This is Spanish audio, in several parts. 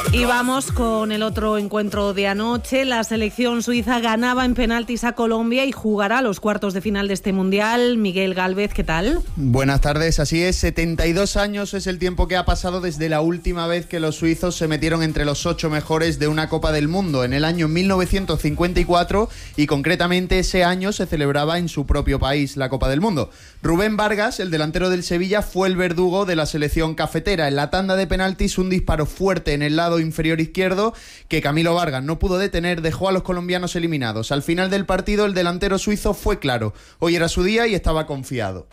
Y vamos con el otro encuentro de anoche. La selección suiza ganaba en penaltis a Colombia y jugará los cuartos de final de este Mundial. Miguel Gálvez, ¿qué tal? Buenas tardes, así es. 72 años es el tiempo que ha pasado desde la última vez que los suizos se metieron entre los 8 mejores de una Copa del Mundo, en el año 1954, y concretamente ese año se celebraba en su propio país la Copa del Mundo. Rubén Vargas, el delantero del Sevilla, fue el verdugo de la selección cafetera. En la tanda de penaltis, un disparo fuerte en el lado inferior izquierdo que Camilo Vargas no pudo detener dejó a los colombianos eliminados. Al final del partido, el delantero suizo fue claro. Hoy era su día y estaba confiado.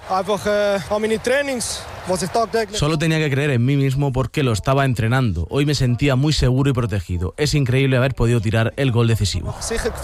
Solo tenía que creer en mí mismo porque lo estaba entrenando. Hoy me sentía muy seguro y protegido. Es increíble haber podido tirar el gol decisivo.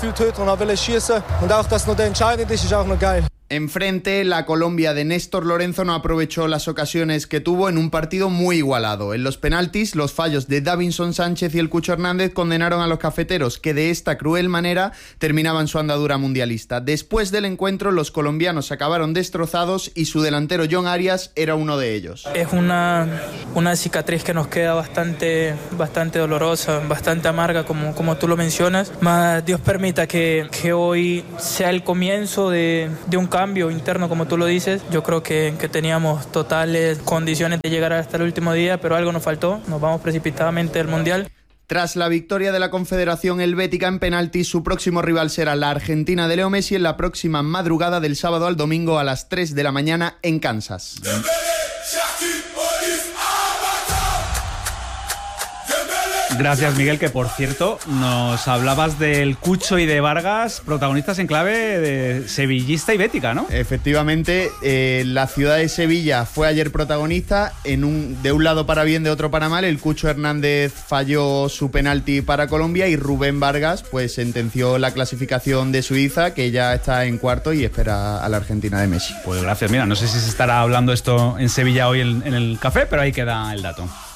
Enfrente, la Colombia de Néstor Lorenzo no aprovechó las ocasiones que tuvo en un partido muy igualado. En los penaltis, los fallos de Davinson Sánchez y el Cucho Hernández condenaron a los cafeteros, que de esta cruel manera terminaban su andadura mundialista. Después del encuentro, los colombianos acabaron destrozados y su delantero John Arias era uno de ellos. Es una cicatriz que nos queda bastante dolorosa, bastante amarga, como tú lo mencionas. Mas Dios permita que hoy sea el comienzo de un cambio interno, como tú lo dices. Yo creo que teníamos totales condiciones de llegar hasta el último día, pero algo nos faltó. Nos vamos precipitadamente del Mundial. Tras la victoria de la Confederación Helvética en penaltis, su próximo rival será la Argentina de Leo Messi en la próxima madrugada del sábado al domingo a las 3 de la mañana en Kansas. Gracias, Miguel, que por cierto nos hablabas del Cucho y de Vargas, protagonistas en clave de sevillista y bética, ¿no? Efectivamente, la ciudad de Sevilla fue ayer protagonista, de un lado para bien, de otro para mal. El Cucho Hernández falló su penalti para Colombia y Rubén Vargas pues sentenció la clasificación de Suiza, que ya está en cuarto y espera a la Argentina de Messi. Pues gracias, mira, no sé si se estará hablando esto en Sevilla hoy en el café, pero ahí queda el dato.